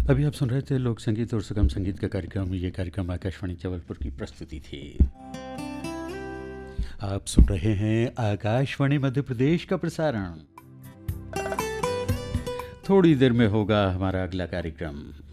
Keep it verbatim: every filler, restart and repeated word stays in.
अभी आप सुन रहे थे लोक संगीत और सुगम संगीत का कार्यक्रम। ये कार्यक्रम आकाशवाणी जबलपुर की प्रस्तुति थी। आप सुन रहे हैं आकाशवाणी मध्य प्रदेश का प्रसारण। थोड़ी देर में होगा हमारा अगला कार्यक्रम।